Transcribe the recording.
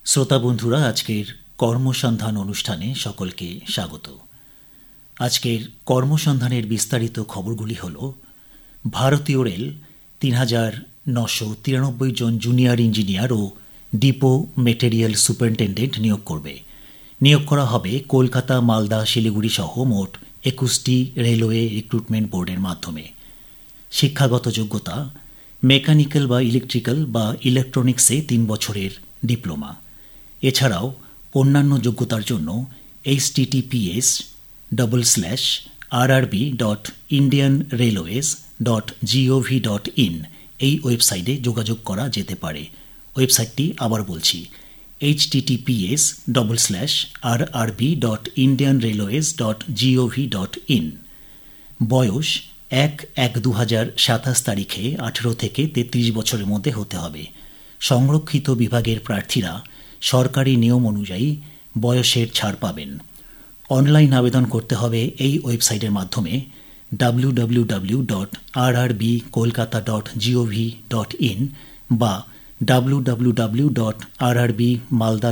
শ্রোতা বন্ধুরা, আজকের কর্মসন্ধান অনুষ্ঠানে সকলকে স্বাগত। আজকের কর্মসন্ধানের বিস্তারিত খবরগুলি হল: ভারতীয় রেল ৩,৯৯৩ জন জুনিয়র ইঞ্জিনিয়ার ও ডিপো মেটেরিয়াল সুপারিনটেন্ডেন্ট নিয়োগ করবে। নিয়োগ করা হবে কলকাতা, মালদা, শিলিগুড়ি সহ মোট ২১টি রেলওয়ে রিক্রুটমেন্ট বোর্ডের মাধ্যমে। শিক্ষাগত যোগ্যতা: মেকানিক্যাল বা ইলেকট্রিক্যাল বা ইলেকট্রনিক্সে ৩ বছরের ডিপ্লোমা। এছাড়াও অন্যান্য যোগ্যতার জন্য https://rrb.indianrailways.gov.in এই ওয়েবসাইটে যোগাযোগ করা যেতে পারে। ওয়েবসাইটটি আবার বলছি, https://rrb.indianrailways.gov.in। বয়স ১/১/২০২৭ তারিখে ১৮ থেকে ৩৩ বছরের মধ্যে হতে হবে। সংরক্ষিত বিভাগের প্রার্থীরা সরকারি নিয়ম অনুযায়ী বয়সের ছাড় পাবেন। অনলাইন আবেদন করতে হবে এই ওয়েবসাইটের মাধ্যমে www.rrbkolkata.gov.in বা www.rrbmalda